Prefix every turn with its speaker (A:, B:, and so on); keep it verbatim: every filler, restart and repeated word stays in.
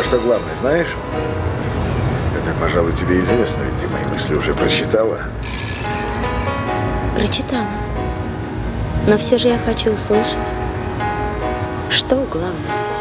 A: что главное, знаешь? Это, пожалуй, тебе известно, ведь ты мои мысли уже прочитала.
B: Прочитала. Но все же я хочу услышать, что главное.